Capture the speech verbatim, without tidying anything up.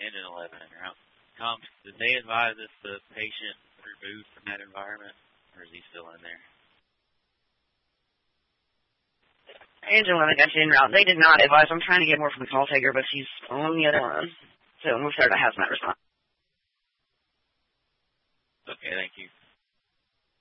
Engine eleven en route. Tom, did they advise us the patient removed from that environment, or is he still in there? Engine eleven got you en route. They did not advise. I'm trying to get more from the call taker, but she's on the other line. So we'll start a hazmat response. Okay, thank you.